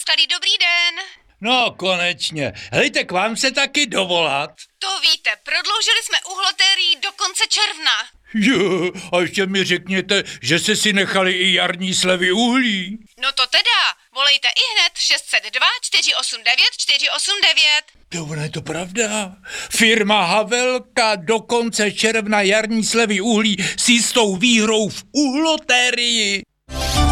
tady, dobrý den. No, konečně. Hejte, k vám se taky dovolat. To víte, prodloužili jsme uhlotérii do konce června. Jo, a ještě mi řekněte, že jste si nechali i jarní slevy uhlí. No to teda, volejte ihned 602 489 489. To ono je to pravda. Firma Havelka do konce června jarní slevy uhlí s jistou výhrou v uhlotérii.